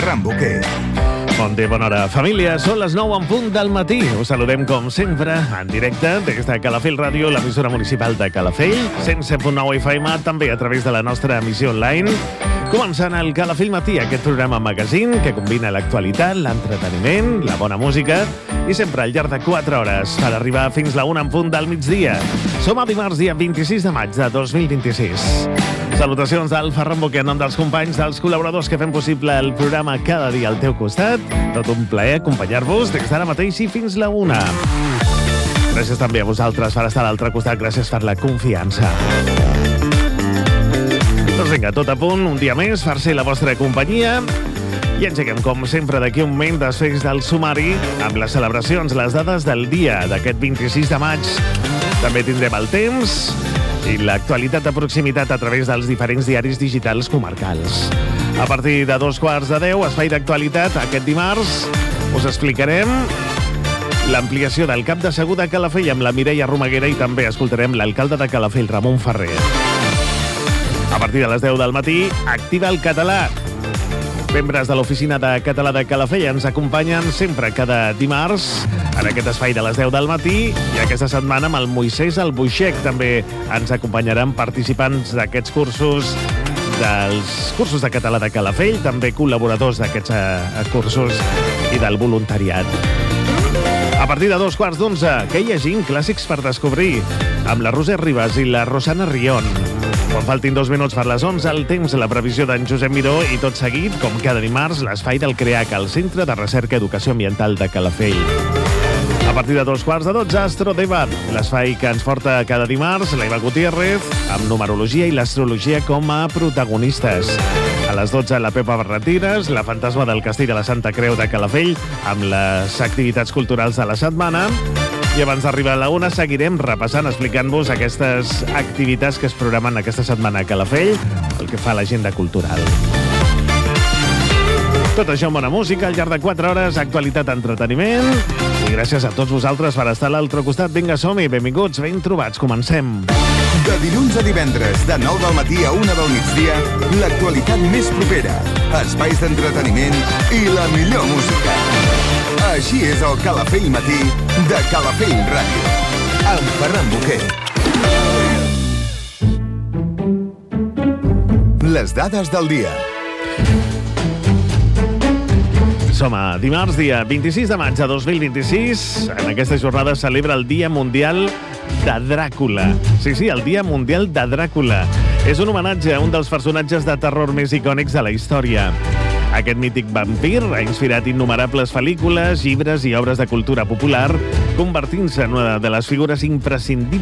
Ramboquer. Bon dia, bona hora. Família, són les 9 en punt del matí. Us saludem, com sempre, en directe des de Calafell Ràdio, l'emissora municipal de Calafell, 107.9 FM, també a través de la nostra emissió online. Començant el Calafell Matí, aquest programa magazine que combina l'actualitat, l'entreteniment, la bona música i sempre al llarg de 4 hores per arribar fins la 1 en punt del migdia. Som a dimarts, dia 26 de maig de 2026. Salutacions del Ferran Boquer en nom dels companys, dels col·laboradors que fem possible el programa cada dia al teu costat. Tot un plaer acompanyar-vos des d'ara mateix i fins la 1. Gràcies també a vosaltres per estar a l'altre costat. Gràcies per la confiança. Doncs vinga, tot a punt, un dia més, per ser la vostra companyia. I engeguem, com sempre, d'aquí un moment després del sumari amb les celebracions, les dades del dia d'aquest 26 de maig. També tindrem el temps i l'actualitat de proximitat a través dels diferents diaris digitals comarcals. A partir de 2:15, espai d'actualitat, aquest dimarts, us explicarem l'ampliació del Camp de Segur de Calafell amb la Mireia Romaguera i també escoltarem l'alcalde de Calafell, Ramon Ferrer. A partir de les 10 del matí, Activa el Català. Membres de l'Oficina de Català de Calafell ens acompanyen sempre cada dimarts en aquest espai de les 10 del matí i aquesta setmana amb el Moisès Albuixec també ens acompanyaran participants d'aquests cursos, dels cursos de català de Calafell, també col·laboradors d'aquests cursos i del voluntariat. A partir de 2:15, què llegim? Clàssics per descobrir amb la Roser Ribas i la Rosana Rion. Quan faltin 2 minuts per les 11, el temps, la previsió d'en Josep Miró i tot seguit, com cada dimarts, l'espai del CREAC, el Centre de Recerca i Educació Ambiental de Calafell. A partir de 2:15, Astrodebat, l'espai que ens porta cada dimarts, la Eva Gutiérrez, amb numerologia i l'astrologia com a protagonistes. A les 12, la Pepa Barretires, la fantasma del Castell de la Santa Creu de Calafell, amb les activitats culturals de la setmana. I abans d'arribar a la 1 seguirem repassant, explicant-vos aquestes activitats que es programen aquesta setmana a Calafell, el que fa l'agenda cultural. Tot això amb bona música, al llarg de 4 hores, actualitat, entreteniment. I gràcies a tots vosaltres per estar a l'altre costat. Vinga, som-hi, benvinguts, ben trobats, comencem. De dilluns a divendres, de 9 del matí a 1 del migdia, l'actualitat més propera, espais d'entreteniment i la millor música. Així és el Calafell Matí de Calafell Ràdio, amb Ferran Boquer. Les dades del dia. Som a dimarts, dia 26 de maig de 2026. En aquesta jornada es celebra el Dia Mundial de Dràcula. Sí, el Dia Mundial de Dràcula. És un homenatge a un dels personatges de terror més icònics de la història. Aquest mític vampir ha inspirat innumerables pel·lícules, llibres i obres de cultura popular, convertint-se en una de les figures imprescindibles